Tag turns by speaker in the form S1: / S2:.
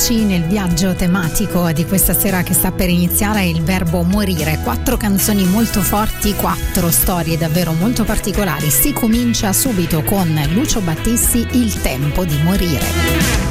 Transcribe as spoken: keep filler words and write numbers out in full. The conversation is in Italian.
S1: guidarci nel viaggio tematico di questa sera che sta per iniziare è il verbo morire. Quattro canzoni molto forti, quattro storie davvero molto particolari. Si comincia subito con Lucio Battisti, Il tempo di morire.